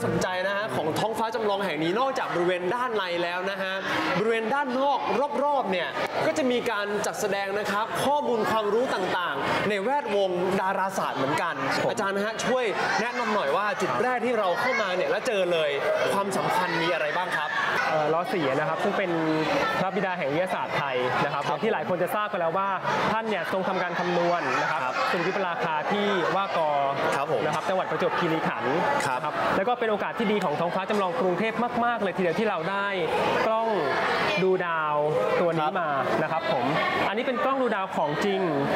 สนใจนะฮะของท้องฟ้าจำลองแห่งนี้นอกจากบริเวณด้านในแล้วนะฮะบริเวณด้านนอกรอบๆเนี่ยก็จะมีการจัดแสดงนะครับข้อมูลความรู้ต่างๆในแวดวงดาราศาสตร์เหมือนกันอาจารย์นะฮะช่วยแนะนำหน่อยว่าจุดแรกที่เราเข้ามาเนี่ยแล้วเจอเลยความสำคัญมีอะไรบ้างครับล้อสี่นะครับซึ่งเป็นพระบิดาแห่งวิทยาศาสตร์ไทยนะครับที่หลายคนจะทราบกันแล้วว่าท่านเนี่ยทรงทำการคำนวณนะครับสุริยุปราคาที่ว่ากนะครับจังหวัดประจวบคีรีขันธ์ครับแล้วก็เป็นโอกาสที่ดีของท้องฟ้าจำลองกรุงเทพมากๆเลยทีเดียวที่เราได้กล้องดูดาวตัวนี้มานะครับผมอันนี้เป็นกล้องดูดาวของจริง